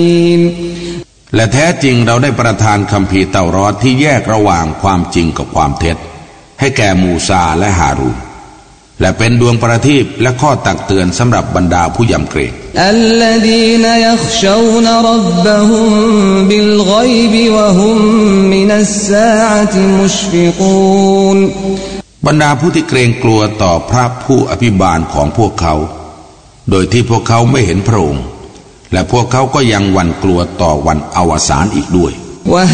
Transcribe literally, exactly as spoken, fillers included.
และแท้จริงเราได้ประทานคัมภีร์เตารอดที่แยกระหว่างความจริงกับความเท็จให้แก่มูซาและฮารูนและเป็นดวงประทีปและข้อตักเตือนสำหรับบรรดาผู้ยำเกรงบรรดาผู้ที่เกรงกลัวต่อพระผู้อภิบาลของพวกเขาโดยที่พวกเขาไม่เห็นพระองค์และพวกเขาก็ยังหวั่นกลัวต่อวันอวสานอีกด้วย